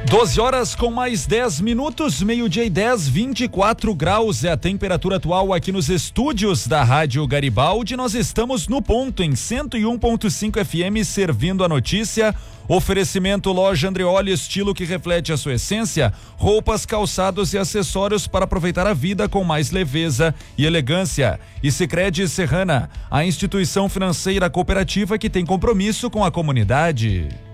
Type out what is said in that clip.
12 horas com mais 10 minutos, meio-dia e 10, 24 graus é a temperatura atual aqui nos estúdios da Rádio Garibaldi. Nós estamos no ponto em 101.5 FM, servindo a notícia. Oferecimento Loja Andreoli, estilo que reflete a sua essência, roupas, calçados e acessórios para aproveitar a vida com mais leveza e elegância. E Sicredi Serrana, a instituição financeira cooperativa que tem compromisso com a comunidade.